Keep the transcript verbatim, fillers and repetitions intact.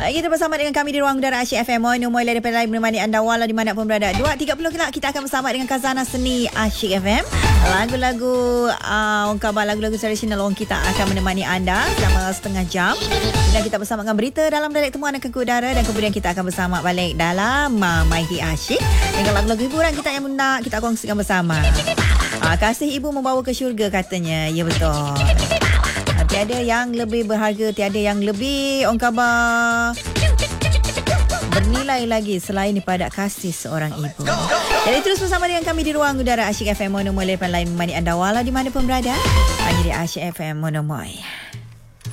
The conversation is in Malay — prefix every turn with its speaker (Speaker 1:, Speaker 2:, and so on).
Speaker 1: Baik, kita bersama dengan kami di Ruang Udara Asyik F M. Moi Nomoi daripada lain menemani anda walau di mana pun berada. dua tiga puluh kelak kita akan bersama dengan Khazanah Seni Asyik F M. Lagu-lagu uh, orang khabar, lagu-lagu tradisional orang kita akan menemani anda selama setengah jam. Dan kita bersama dengan berita dalam direct temuan akan ke udara, dan kemudian kita akan bersama balik dalam uh, Maihi Asyik dengan lagu-lagu hiburan kita yang nak kita kongsikan bersama. Uh, kasih ibu membawa ke syurga katanya. Ya, betul. Tiada yang lebih berharga, tiada yang lebih orang khabar bernilai lagi selain daripada kasih seorang ibu. Jadi terus bersama dengan kami di Ruang Udara Asyik F M Monomoy, lain lain mani anda walau di mana pun berada. Hanya di Asyik F M Monomoy.